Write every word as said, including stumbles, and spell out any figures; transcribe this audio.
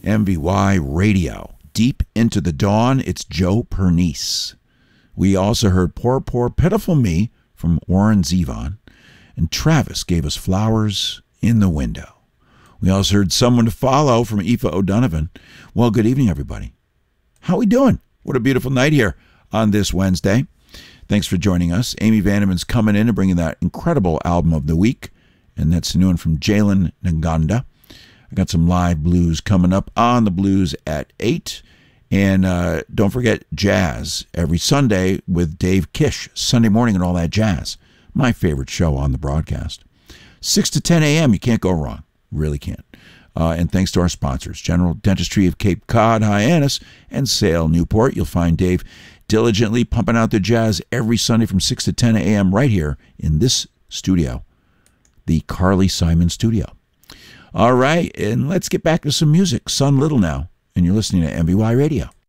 M V Y Radio. Deep into the Dawn, it's Joe Pernice. We also heard Poor, Poor, Pitiful Me from Warren Zevon. And Travis gave us Flowers in the Window. We also heard Someone to Follow from Aoife O'Donovan. Well, good evening, everybody. How we doing? What a beautiful night here on this Wednesday. Thanks for joining us. Amy Vandeman's coming in and bringing that incredible album of the week, and that's a new one from Jalen Nganda. I got some live blues coming up on the blues at eight. And uh, don't forget jazz every Sunday with Dave Kish, Sunday morning and all that jazz. My favorite show on the broadcast. six to ten a.m., you can't go wrong. Really can't. Uh, and thanks to our sponsors, General Dentistry of Cape Cod, Hyannis, and Sale Newport. You'll find Dave diligently pumping out the jazz every Sunday from six to ten a.m. right here in this studio, the Carly Simon Studio. All right, and let's get back to some music. Sun Little now, and you're listening to M V Y Radio.